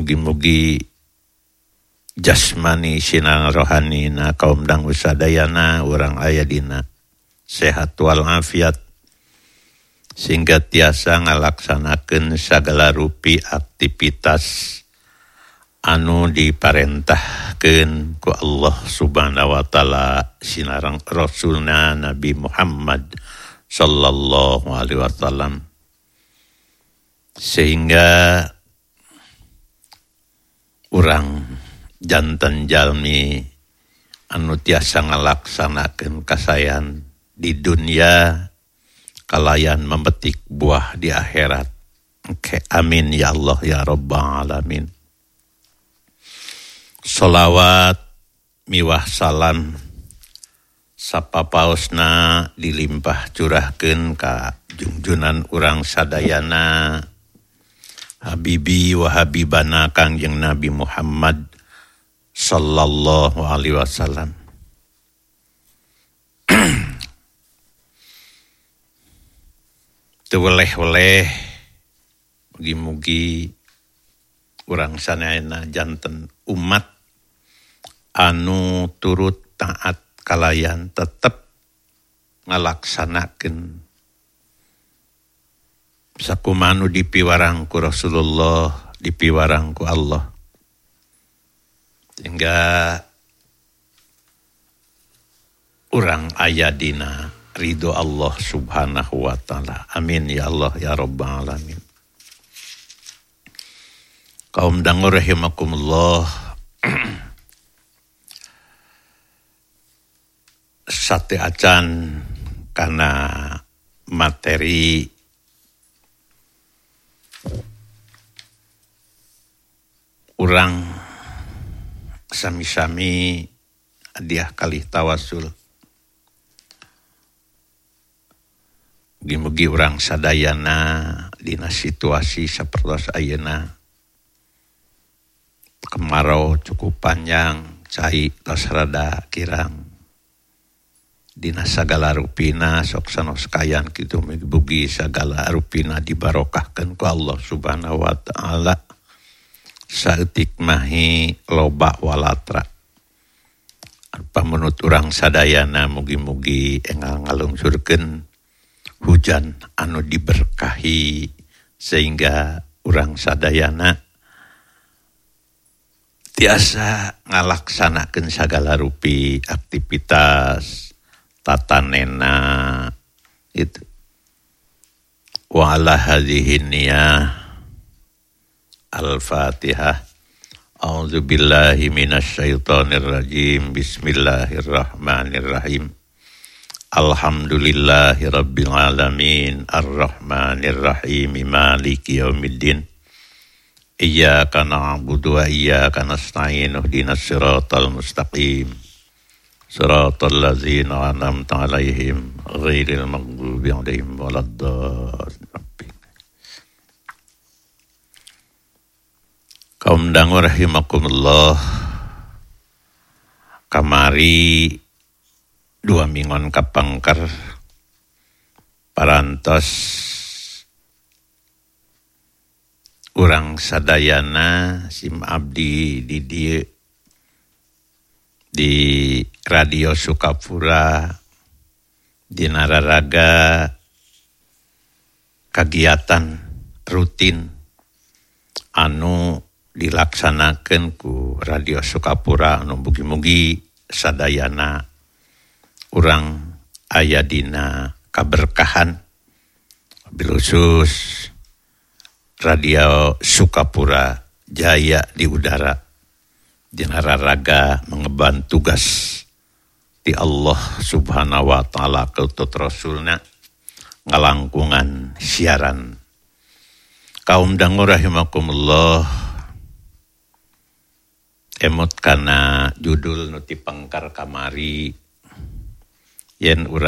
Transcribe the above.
mugi-mugi jasmani sinan rohanina kaum dangu sadayana urang aya dina sehat walafiat sehingga tiasa ngalaksanakeun sagala rupi aktivitas anu diparentahkeun ku Allah Subhanahu wa taala sinareng rasulna Nabi Muhammad sallallahu alaihi wasallam, sehingga urang janten jalmi anu tiasa ngalaksanakeun kasayan di dunia kalayan memetik buah di akhirat. Amin ya Allah ya Rabbal alamin. Sholawat miwah salam sapapaosna dilimpah curahkeun ka junjunan urang sadayana Habibi wa Habibana Kangjeng Nabi Muhammad sallallahu alaihi wasallam. Teu weleh-weleh mugi-mugi urang sanaena janten umat anu turut taat kalayan tetep ngalaksanakeun sakumanu dipiwarang ku Rasulullah, dipiwarang ku Allah, sehingga urang aya dina ridho Allah Subhanahu wa taala. Amin ya Allah ya Rabbal alamin. Kaum dangu rahimakumullah, sate acan karena materi urang sami-sami hadiah kalih tawasul. Mugi-mugi urang sadayana dina situasi sapertos ayeuna kemarau cukup panjang, cai tos rada kirang. Dina sagala rupina sok sanos kayan kitu mugi sagala rupina dibarokahkeun ku Allah Subhanahu wa taala. Saeutik mahi loba walatra. Pamunut urang sadayana mugi-mugi enggal ngalungsurkeun hujan anu diberkahi sehingga urang sadayana tiasa ngalaksanakeun sagala rupi aktivitas tatanena itu. Wa ala hadhihi niyah al-Fatihah. A'udzu billahi minasy syaithanir rajim. Bismillahirrahmanirrahim. Alhamdulillahirabbil alamin arrahmanir rahim maliki yaumiddin. Iyyaka na'budu wa iyyaka nasta'in ihdinas siratal mustaqim. Siratal ladzina an'amta 'alaihim ghairil maghdubi 'alaihim waladdallin. Kaum dangu rahimakumullah, kamari 2 mingon kapangker parantos urang sadayana sim abdi di dieu di Radio Sukapura di nararaga kagiatan rutin anu dilaksanakeun ku Radio Sukapura anu mugi-mugi sadayana urang aya dina kaberkahan. Wabil khusus Radio Sukapura jaya di udara di nararaga mengemban tugas di Allah Subhanahu wa taala keutut rasulna ngalangkungan siaran. Kaum dangu rahimakumullah, emot kana judul nu tipengkar kamari yen urang